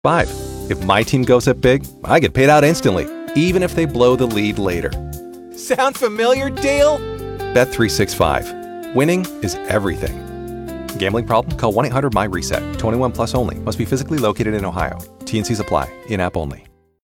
5. If my team goes up big, I get paid out instantly, even if they blow the lead later. Sound familiar, Dale? Bet365. Winning is everything. Gambling problem? Call 1-800-MY-RESET. 21 plus only. Must be physically located in Ohio. T&Cs apply. In-app only.